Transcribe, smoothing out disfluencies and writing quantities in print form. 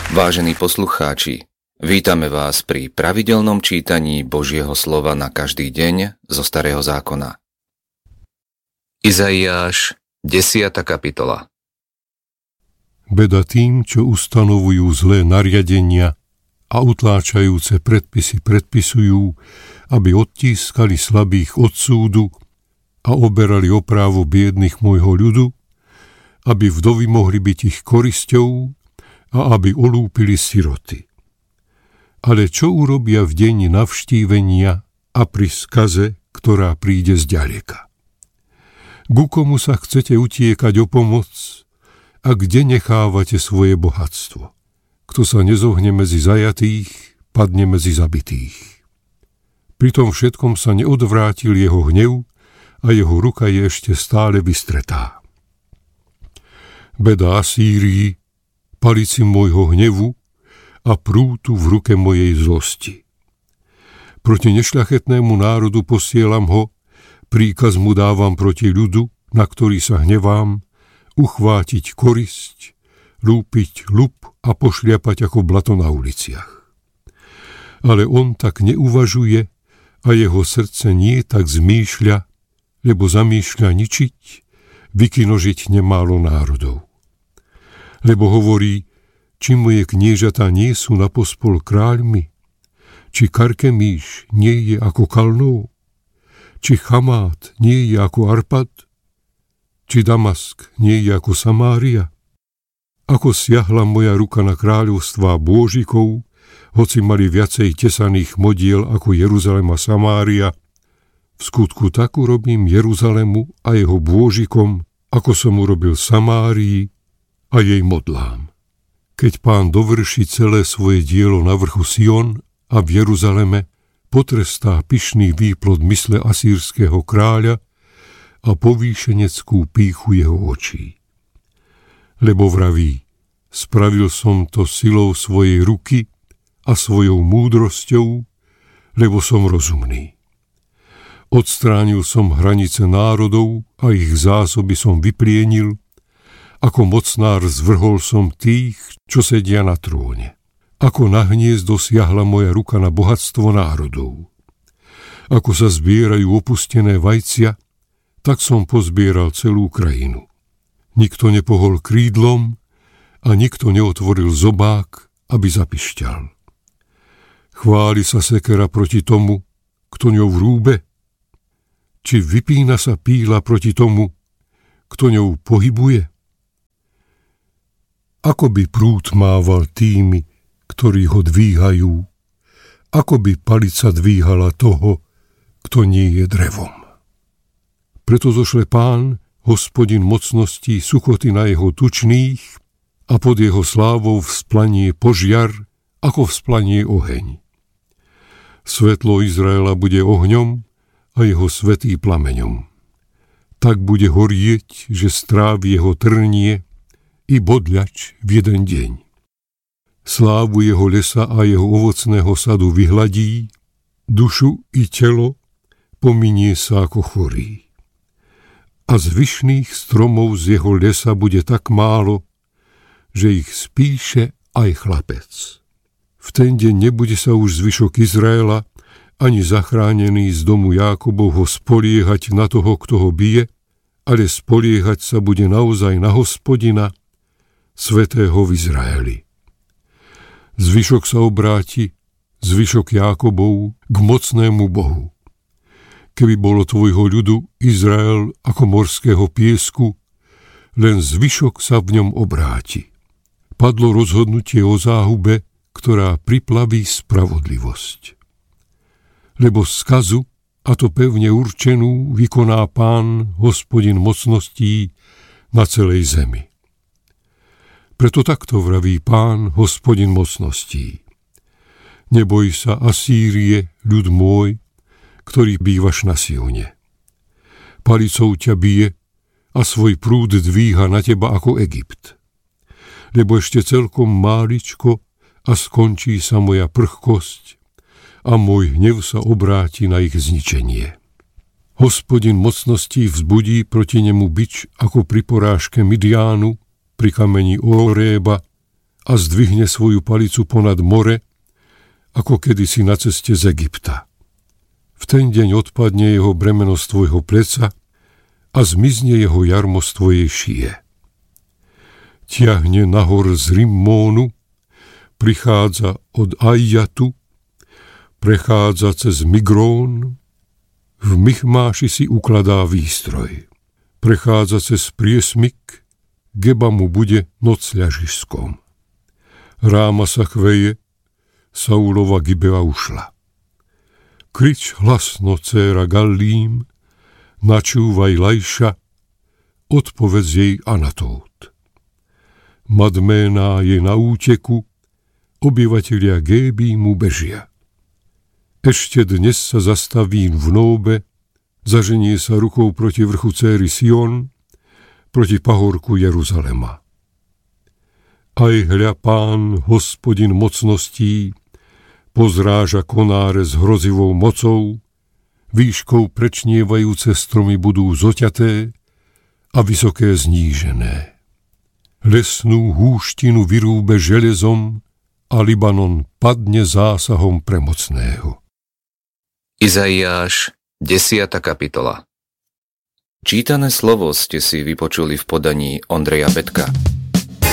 Vážení poslucháči, vítame vás pri pravidelnom čítaní Božieho slova na každý deň zo Starého zákona. Izaiáš, 10. kapitola. Beda tým, čo ustanovujú zlé nariadenia a utláčajúce predpisy predpisujú, aby odtískali slabých od súdu a oberali o právo biedných môjho ľudu, aby vdovy mohli byť ich korisťou a aby olúpili siroty. Ale čo urobia v deň navštívenia a pri skaze, ktorá príde zďaleka? Ku komu sa chcete utiekať o pomoc a kde nechávate svoje bohatstvo? Kto sa nezohne medzi zajatých, padne medzi zabitých. Pri tom všetkom sa neodvrátil jeho hnev a jeho ruka je ešte stále vystretá. Beda Asýrii, palici môjho hnevu a prútu v ruke mojej zlosti. Proti nešľachetnému národu posielam ho, príkaz mu dávam proti ľudu, na ktorý sa hnevám, uchvátiť korisť, lúpiť lup a pošliapať ako blato na uliciach. Ale on tak neuvažuje a jeho srdce nie tak zmýšľa, lebo zamýšľa ničiť, vykinožiť nemálo národov. Lebo hovorí, či moje kniežatá nie sú na pospol kráľmi, či Karkemíš nie je ako Kalnou, či Chamát nie je ako Arpad, či Damask nie je ako Samária. Ako siahla moja ruka na kráľovstvá bôžikov, hoci mali viacej tesaných modiel ako Jeruzalem a Samária, v skutku tak urobím Jeruzalemu a jeho bôžikom, ako som urobil Samárii a jej modlám. Keď Pán dovrší celé svoje dielo na vrchu Sion a v Jeruzaleme, potrestá pyšný výplod mysle asýrskeho kráľa a povýšeneckú pýchu jeho očí. Lebo vraví, spravil som to silou svojej ruky a svojou múdrosťou, lebo som rozumný. Odstránil som hranice národov a ich zásoby som vyplienil, ako mocnár zvrhol som tých, čo sedia na tróne. Ako na hniezdo siahla moja ruka na bohatstvo národov. Ako sa zbierajú opustené vajcia, tak som pozbieral celú krajinu. Nikto nepohol krídlom a nikto neotvoril zobák, aby zapišťal. Chváli sa sekera proti tomu, kto ňou rúbe? Či vypína sa píla proti tomu, kto ňou pohybuje? Ako by prúd mával tými, ktorí ho dvíhajú, ako by palica dvíhala toho, kto nie je drevom. Preto zošle Pán, Hospodin mocností, suchoty na jeho tučných a pod jeho slávou vzplanie požiar, ako vzplanie oheň. Svetlo Izraela bude ohňom a jeho svätý plameňom. Tak bude horieť, že strávi jeho trnie i bodľač v jeden deň. Slávu jeho lesa a jeho ovocného sadu vyhladí, dušu i telo pominie sa ako chorý. A zvyšných stromov z jeho lesa bude tak málo, že ich spíše aj chlapec. V ten deň nebude sa už zvyšok Izraela ani zachránený z domu Jákobovho spoliehať na toho, kto ho bije, ale spoliehať sa bude naozaj na Hospodina, Svätého v Izraeli. Zvyšok sa obráti, zvyšok Jákobov, k mocnému Bohu. Keby bolo tvojho ľudu Izrael ako morského piesku, len zvyšok sa v ňom obráti. Padlo rozhodnutie o záhube, ktorá priplaví spravodlivosť. Lebo skazu, a to pevne určenú, vykoná Pán, Hospodin mocností na celej zemi. Preto takto vraví Pán, Hospodin mocností. Neboj sa, Asýrie, ľud môj, ktorý bývaš na Sione. Palicou ťa bije a svoj prúd dvíha na teba ako Egypt. Lebo ešte celkom máličko a skončí sa moja prchkosť a môj hnev sa obráti na ich zničenie. Hospodin mocností vzbudí proti nemu bič ako pri porážke Midiánu, pri kameni Oréba a zdvihne svoju palicu ponad more, ako kedysi na ceste z Egypta. V ten deň odpadne jeho bremeno z tvojho pleca a zmizne jeho jarmo z tvojej šie. Tiahne nahor z Rimmónu, prichádza od Ajjatu, prechádza cez Migrón, v Michmáši si ukladá výstroj. Prechádza cez priesmyk, Geba mu bude nocľažiskom. Ráma sa chveje, Saulova Gibea ušla. Krič hlasno, dcéra Gallím, načúvaj Lajša, odpovedz jej Anatót. Madméná je na úteku, obyvatelia Gébímu bežia. Ešte dnes sa zastaví v Nóbe, zaženie sa rukou proti vrchu céry Sion, proti pahorku Jeruzalema. Aj hľa Pán, Hospodin mocností, pozráža konáre s hrozivou mocou, výškou prečnievajúce stromy budú zoťaté a vysoké znížené. Lesnú húštinu vyrúbe železom a Libanon padne zásahom premocného. Izaiáš, 10. kapitola. Čítané slovo ste si vypočuli v podaní Ondreja Betka.